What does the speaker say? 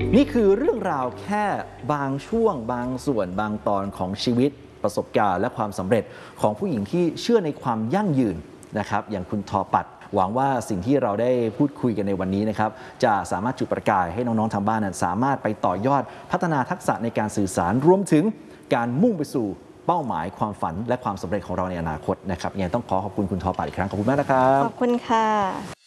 นี่คือเรื่องราวแค่บางช่วงบางส่วนบางตอนของชีวิตประสบการณ์และความสำเร็จของผู้หญิงที่เชื่อในความยั่งยืนนะครับอย่างคุณทอปัดหวังว่าสิ่งที่เราได้พูดคุยกันในวันนี้นะครับจะสามารถจุดประกายให้น้องๆทางบ้านนั้นสามารถไปต่อยอดพัฒนาทักษะในการสื่อสารรวมถึงการมุ่งไปสู่เป้าหมายความฝันและความสำเร็จของเราในอนาคตนะครับยังต้องขอขอบคุณคุณทอปัดอีกครั้งขอบคุณมากนะครับขอบคุณค่ะ